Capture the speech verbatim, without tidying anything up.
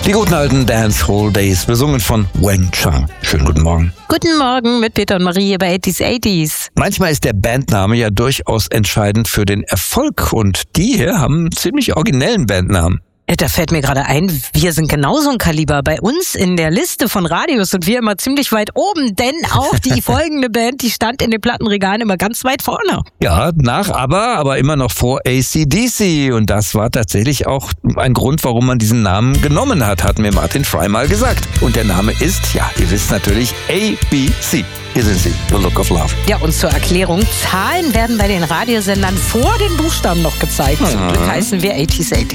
Die guten alten Dancehall Days, besungen von Wen Chang. Schönen guten Morgen. Guten Morgen mit Peter und Marie hier bei eighties eighties. Manchmal ist der Bandname ja durchaus entscheidend für den Erfolg und die hier haben einen ziemlich originellen Bandnamen. Da fällt mir gerade ein, wir sind genauso ein Kaliber. Bei uns in der Liste von Radios sind wir immer ziemlich weit oben, denn auch die folgende Band, die stand in den Plattenregalen immer ganz weit vorne. Ja, nach aber, aber immer noch vor A C D C und das war tatsächlich auch ein Grund, warum man diesen Namen genommen hat, hat mir Martin Fry mal gesagt. Und der Name ist, ja, ihr wisst natürlich, A B C. Hier sind sie, The Look of Love. Ja, und zur Erklärung, Zahlen werden bei den Radiosendern vor den Buchstaben noch gezeigt. Zum Glück heißen wir eighties eighties.